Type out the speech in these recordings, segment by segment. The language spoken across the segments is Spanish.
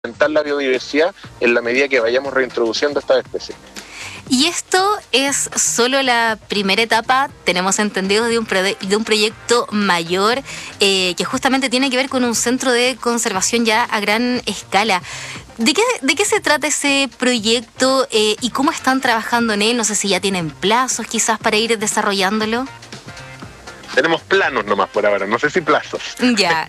aumentar la biodiversidad en la medida que vayamos reintroduciendo estas especies. Y esto es solo la primera etapa, tenemos entendido, de un proyecto mayor que justamente tiene que ver con un centro de conservación ya a gran escala. ¿De qué se trata ese proyecto y cómo están trabajando en él? No sé si ya tienen plazos quizás para ir desarrollándolo. Tenemos planos nomás por ahora, no sé si plazos. Ya.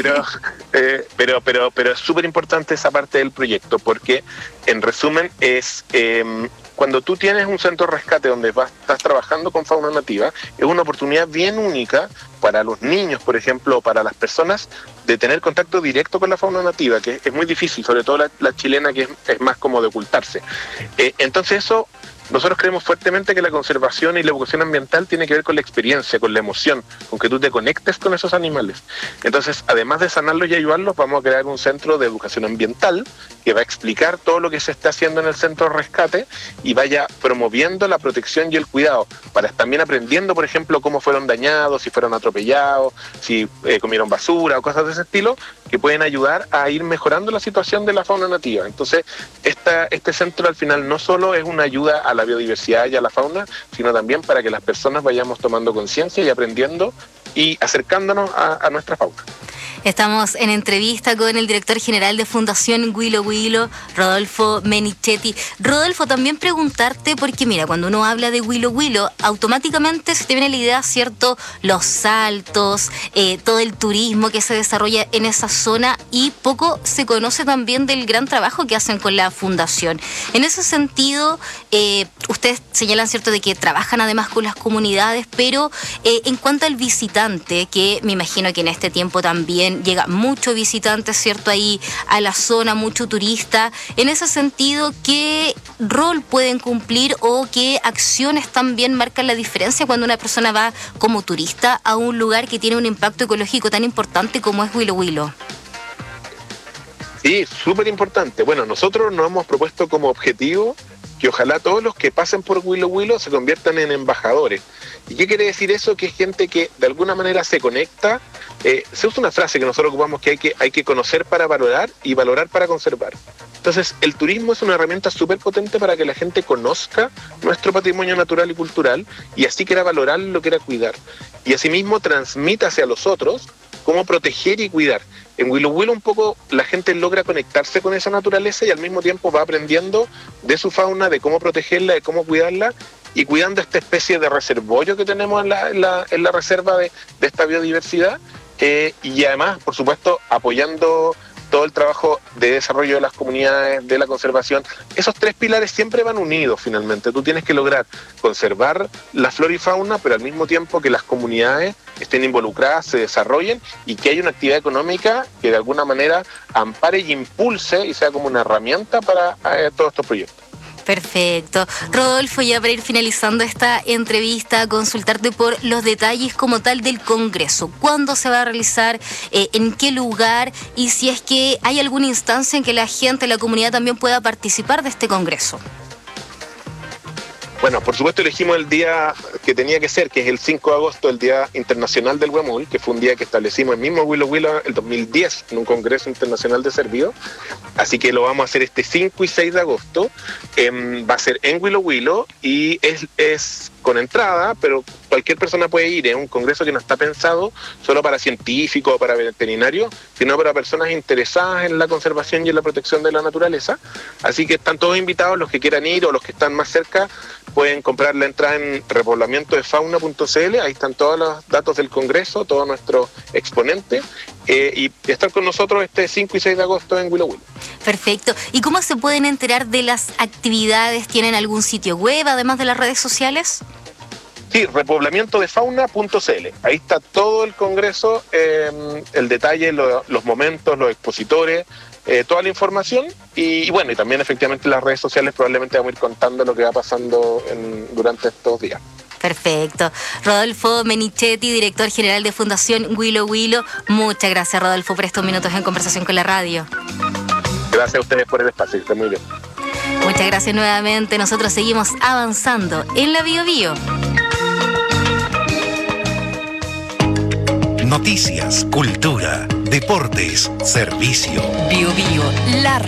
pero es súper importante esa parte del proyecto, porque en resumen es cuando tú tienes un centro de rescate donde estás trabajando con fauna nativa, es una oportunidad bien única para los niños, por ejemplo, o para las personas, de tener contacto directo con la fauna nativa, que es muy difícil, sobre todo la chilena, que es más como de ocultarse. Entonces eso... Nosotros creemos fuertemente que la conservación y la educación ambiental tiene que ver con la experiencia, con la emoción, con que tú te conectes con esos animales. Entonces, además de sanarlos y ayudarlos, vamos a crear un centro de educación ambiental que va a explicar todo lo que se está haciendo en el centro de rescate y vaya promoviendo la protección y el cuidado, para también aprendiendo, por ejemplo, cómo fueron dañados, si fueron atropellados, si comieron basura o cosas de ese estilo, que pueden ayudar a ir mejorando la situación de la fauna nativa. Entonces, este centro al final no solo es una ayuda a la biodiversidad y a la fauna, sino también para que las personas vayamos tomando conciencia y aprendiendo y acercándonos a nuestra fauna. Estamos en entrevista con el director general de Fundación Huilo Huilo, Rodolfo Menichetti. Rodolfo, también preguntarte, porque mira, cuando uno habla de Huilo Huilo, automáticamente se te viene la idea, ¿cierto? Los saltos, todo el turismo que se desarrolla en esa zona, y poco se conoce también del gran trabajo que hacen con la Fundación. En ese sentido, ustedes señalan, ¿cierto?, de que trabajan además con las comunidades, pero en cuanto al visitante, que me imagino que en este tiempo también llega mucho visitante, ¿cierto?, ahí a la zona, mucho turista. En ese sentido, ¿qué rol pueden cumplir o qué acciones también marcan la diferencia cuando una persona va como turista a un lugar que tiene un impacto ecológico tan importante como es Huilo Huilo? Sí, súper importante. Bueno, nosotros nos hemos propuesto como objetivo que ojalá todos los que pasen por Huilo Huilo se conviertan en embajadores. ¿Y qué quiere decir eso? Que es gente que de alguna manera se conecta. Se usa una frase que nosotros ocupamos, que hay que conocer para valorar y valorar para conservar. Entonces, el turismo es una herramienta súper potente para que la gente conozca nuestro patrimonio natural y cultural y así quiera valorar lo que quiera cuidar. Y asimismo transmita hacia los otros cómo proteger y cuidar. En Huilo Huilo un poco la gente logra conectarse con esa naturaleza y al mismo tiempo va aprendiendo de su fauna, de cómo protegerla, de cómo cuidarla, y cuidando esta especie de reservorio que tenemos en la reserva de esta biodiversidad, y además, por supuesto, apoyando todo el trabajo de desarrollo de las comunidades, de la conservación. Esos tres pilares siempre van unidos finalmente. Tú tienes que lograr conservar la flora y fauna, pero al mismo tiempo que las comunidades estén involucradas, se desarrollen y que haya una actividad económica que de alguna manera ampare y impulse y sea como una herramienta para todos estos proyectos. Perfecto. Rodolfo, ya para ir finalizando esta entrevista, consultarte por los detalles como tal del Congreso. ¿Cuándo se va a realizar? ¿En qué lugar? Y si es que hay alguna instancia en que la gente, la comunidad también pueda participar de este Congreso. Bueno, por supuesto elegimos el día que tenía que ser, que es el 5 de agosto, el Día Internacional del Huemul, que fue un día que establecimos el mismo Huilo Huilo el 2010 en un Congreso Internacional de Cervido. Así que lo vamos a hacer este 5 y 6 de agosto. Va a ser en Huilo Huilo y es con entrada, pero cualquier persona puede ir. Es un congreso que no está pensado solo para científicos o para veterinarios, sino para personas interesadas en la conservación y en la protección de la naturaleza. Así que están todos invitados, los que quieran ir o los que están más cerca pueden comprar la entrada en repoblamientodefauna.cl. Ahí están todos los datos del congreso, todos nuestros exponentes, y están con nosotros este 5 y 6 de agosto en Huilo Huilo. Perfecto. ¿Y cómo se pueden enterar de las actividades? ¿Tienen algún sitio web, además de las redes sociales? Sí, repoblamientodefauna.cl. Ahí está todo el congreso, el detalle, los momentos, los expositores, toda la información. Y bueno, y también efectivamente en las redes sociales probablemente vamos a ir contando lo que va pasando durante estos días. Perfecto. Rodolfo Menichetti, director general de Fundación Huilo Huilo. Muchas gracias, Rodolfo, por estos minutos en conversación con la radio. Gracias a ustedes por el espacio, que estén muy bien. Muchas gracias nuevamente. Nosotros seguimos avanzando en la Bio Bio. Noticias, cultura, deportes, servicio. Bio Bio, la